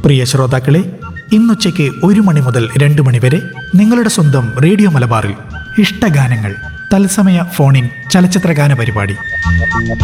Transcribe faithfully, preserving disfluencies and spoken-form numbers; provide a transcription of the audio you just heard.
പ്രിയ ശ്രോതാക്കളെ, ഇന്നുച്ചയ്ക്ക് ഒരു മണി മുതൽ രണ്ട് മണി വരെ നിങ്ങളുടെ സ്വന്തം റേഡിയോ മലബാറിൽ ഇഷ്ടഗാനങ്ങൾ തത്സമയ ഫോണിൻ ചലച്ചിത്രഗാന പരിപാടി.